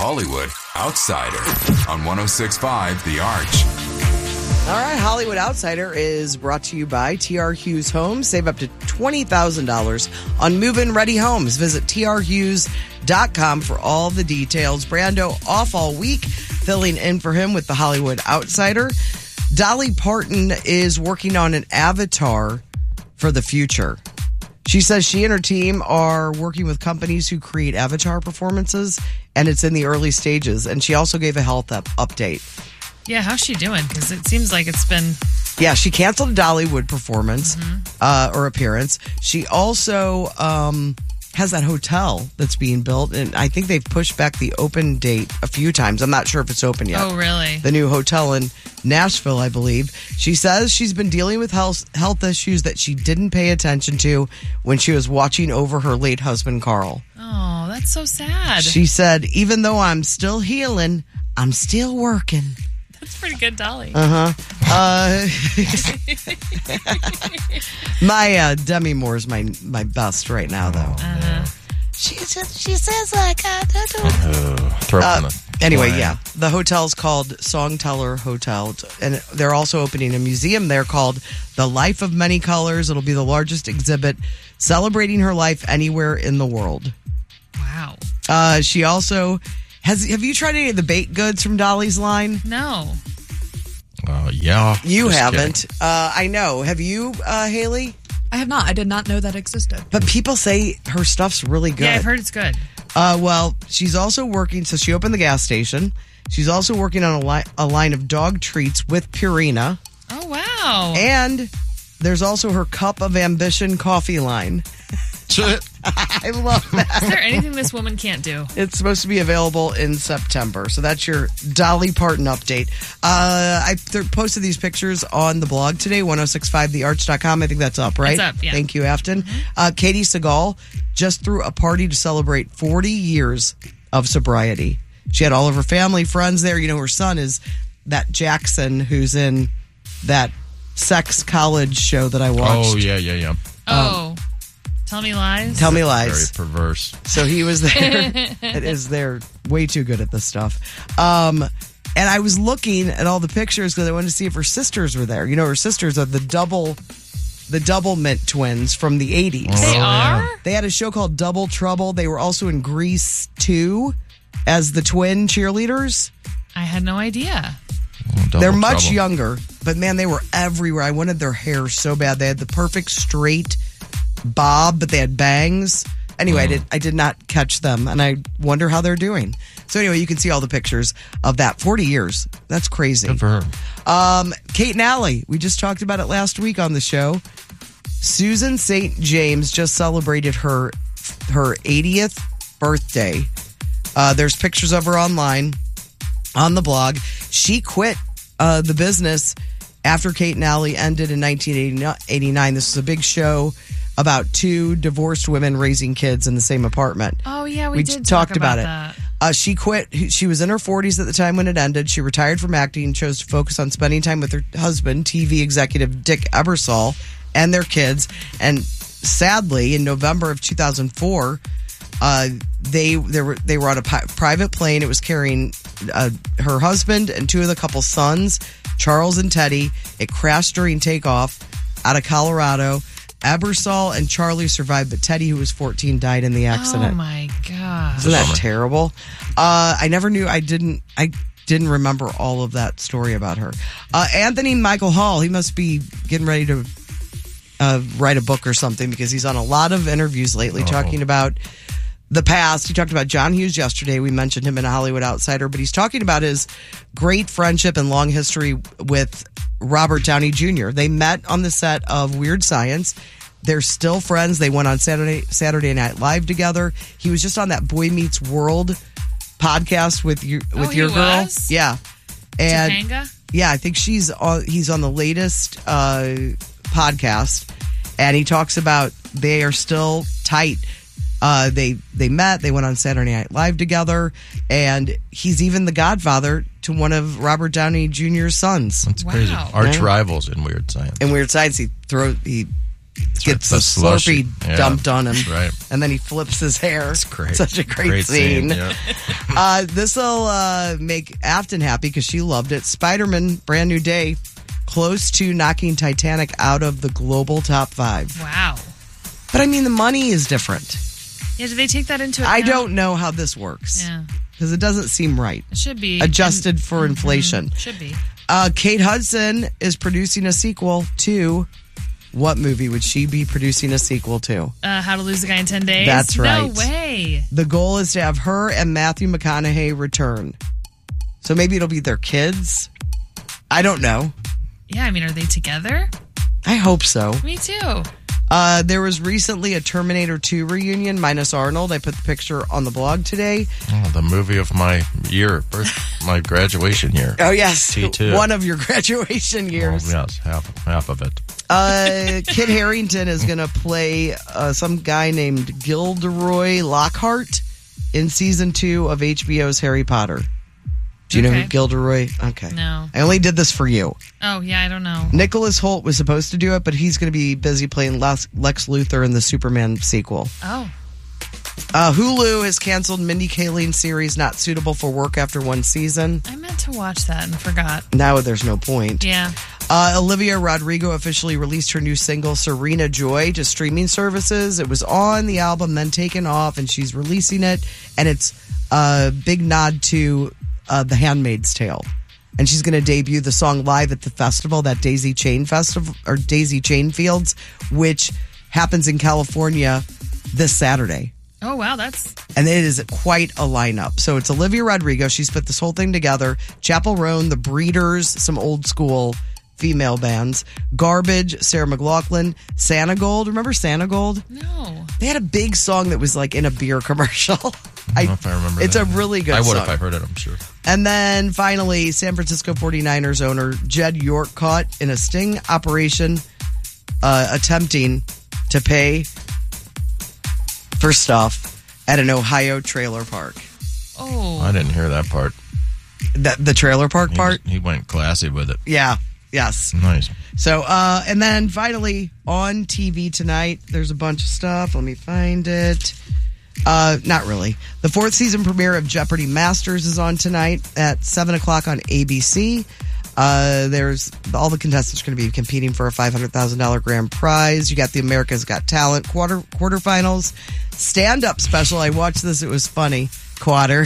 Hollywood Outsider on 106.5 The Arch. All right, Hollywood Outsider is brought to you by TR Hughes Homes. Save up to $20,000 on move-in ready homes. Visit trhughes.com for all the details. Brando off all week, filling in for him with the Hollywood Outsider. Dolly Parton is working on an avatar for the future. She says she and her team are working with companies who create avatar performances, and it's in the early stages. And she also gave a health update. Yeah, how's she doing? Because it seems like it's been... Yeah, she canceled a Dollywood performance or appearance. She also has that hotel that's being built, and I think they've pushed back the open date a few times. I'm not sure if it's open yet. Oh, really? The new hotel in Nashville, I believe. She says she's been dealing with health issues that she didn't pay attention to when she was watching over her late husband, Carl. Oh, that's so sad. She said, even though I'm still healing, I'm still working. That's pretty good, Dolly. My Demi Moore's my best right now, though. She says like anyway, yeah. The hotel's called Songteller Hotel, and they're also opening a museum there called The Life of Many Colors. It'll be the largest exhibit celebrating her life anywhere in the world. Wow. She also have you tried any of the baked goods from Dolly's line? No. Yeah. You haven't. I know. Have you, Haley? I have not. I did not know that existed. But people say her stuff's really good. Yeah, I've heard it's good. Well, she's also working, so she opened the gas station. She's also working on a line of dog treats with Purina. Oh, wow. And there's also her Cup of Ambition coffee line. I love that. Is there anything this woman can't do? It's supposed to be available in September. So that's your Dolly Parton update. I posted these pictures on the blog today, 1065thearch.com. I think that's up, right? It's up, yeah. Thank you, Afton. Katie Seagal just threw a party to celebrate 40 years of sobriety. She had all of her family, friends there. You know, her son is that Jackson who's in that sex college show that I watched. Oh, yeah. Tell Me Lies? Tell Me Lies. Very perverse. So he was there. They're way too good at this stuff. And I was looking at all the pictures because I wanted to see if her sisters were there. You know, her sisters are the Doublemint twins from the 80s. They are? They had a show called Double Trouble. They were also in Grease 2 as the twin cheerleaders. I had no idea. They're much younger, but man, they were everywhere. I wanted their hair so bad. They had the perfect straight bob, but they had bangs. Anyway, I did not catch them, and I wonder how they're doing. So anyway, you can see all the pictures of that. 40 years. That's crazy. Good for her. Kate and Allie, we just talked about it last week on the show. Susan St. James just celebrated her 80th birthday. There's pictures of her online on the blog. She quit the business after Kate and Allie ended in 1989. This was a big show about two divorced women raising kids in the same apartment. Oh, yeah, we did talked about that. She quit. She was in her 40s at the time when it ended. She retired from acting and chose to focus on spending time with her husband, TV executive Dick Ebersol, and their kids. And sadly, in November of 2004, they were on a private plane. It was carrying her husband and two of the couple's sons, Charles and Teddy. It crashed during takeoff out of Colorado. Ebersol and Charlie survived, but Teddy, who was 14, died in the accident. Oh, my God. Isn't that terrible? I never knew. I didn't remember all of that story about her. Anthony Michael Hall, he must be getting ready to write a book or something because he's on a lot of interviews lately talking about the past. He talked about John Hughes yesterday. We mentioned him in a Hollywood Outsider, but he's talking about his great friendship and long history with Robert Downey Jr. They met on the set of Weird Science. They're still friends. They went on Saturday Night Live together. He was just on that Boy Meets World podcast with your girl. Was? Yeah. And Topanga? yeah, I think he's on the latest podcast, and he talks about they are still tight. They met, they went on Saturday Night Live together, and he's even the godfather to one of Robert Downey Jr.'s sons. That's crazy. Arch rivals in Weird Science. In Weird Science, he gets The the slushy. Slurpee Yeah, dumped on him. that's right. And then he flips his hair. It's great. Such a great scene. Yeah. This will make Afton happy because she loved it. Spider-Man, Brand New Day, close to knocking Titanic out of the global top 5. Wow. But I mean, the money is different. Yeah, do they take that into account? I don't know how this works Yeah. because it doesn't seem right. It should be. Adjusted for inflation. Should be. Kate Hudson is producing a sequel to what movie would she be producing a sequel to? How to Lose a Guy in 10 Days? That's right. No way. The goal is to have her and Matthew McConaughey return. So maybe it'll be their kids. I don't know. Yeah, I mean, are they together? I hope so. Me too. There was recently a Terminator 2 reunion minus Arnold. I put the picture on the blog today. Oh, the movie of my year, my graduation year. Oh, yes. T2. One of your graduation years. Oh, yes, half of it. Kit Harington is going to play some guy named Gilderoy Lockhart in season 2 of HBO's Harry Potter. Do you know Okay. who Gilderoy? Okay. No. I only did this for you. Oh, yeah, I don't know. Nicholas Hoult was supposed to do it, but he's going to be busy playing Lex Luthor in the Superman sequel. Oh. Hulu has canceled Mindy Kaling's series Not Suitable for Work after one season. I meant to watch that and forgot. Now there's no point. Yeah. Olivia Rodrigo officially released her new single Serena Joy to streaming services. It was on the album, then taken off, and she's releasing it. And it's a big nod to The Handmaid's Tale. And she's going to debut the song live at the festival, that Daisy Chain Festival, or Daisy Chain Fields, which happens in California this Saturday. Oh, wow, that's... And it is quite a lineup. So it's Olivia Rodrigo. She's put this whole thing together. Chapel Roan, The Breeders, some old school female bands. Garbage, Sarah McLachlan, Santa Gold. Remember Santa Gold? No. They had a big song that was like in a beer commercial. I don't know if I remember It's that. a really good I would song. if I heard it, I'm sure. And then finally, San Francisco 49ers owner Jed York caught in a sting operation attempting to pay for stuff at an Ohio trailer park. Oh. I didn't hear that part. The trailer park part? He went classy with it. Yeah. Yes. Nice. So, and then finally on TV tonight, there's a bunch of stuff. Let me find it. Not really. The 4th season premiere of Jeopardy Masters is on tonight at 7 o'clock on ABC. There's all the contestants are going to be competing for a $500,000 grand prize. You got the America's Got Talent quarterfinals, stand-up special. I watched this. It was funny. Sorry.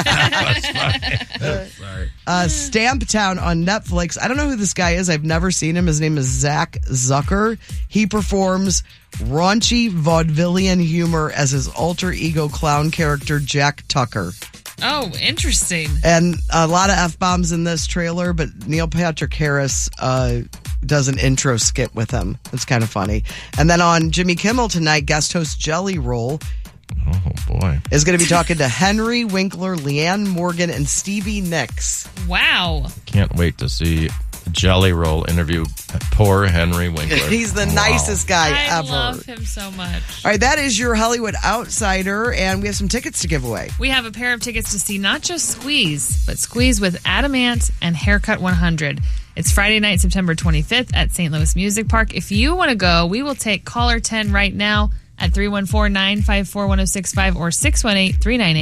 Stamptown on Netflix. I don't know who this guy is. I've never seen him. His name is Zach Zucker. He performs raunchy vaudevillian humor as his alter ego clown character, Jack Tucker. Oh, interesting. And a lot of F-bombs in this trailer, but Neil Patrick Harris does an intro skit with him. It's kind of funny. And then on Jimmy Kimmel tonight, guest host Jelly Roll Oh, boy. is going to be talking to Henry Winkler, Leanne Morgan, and Stevie Nicks. Wow. Can't wait to see Jelly Roll interview poor Henry Winkler. He's the Wow. nicest guy I ever. love him so much. All right, that is your Hollywood Outsider, and we have some tickets to give away. We have a pair of tickets to see not just Squeeze, but Squeeze with Adamant and Haircut 100. It's Friday night, September 25th at St. Louis Music Park. If you want to go, we will take caller 10 right now at 314-954-1065 or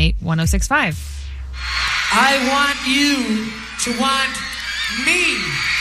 618-398-1065. I want you to want me.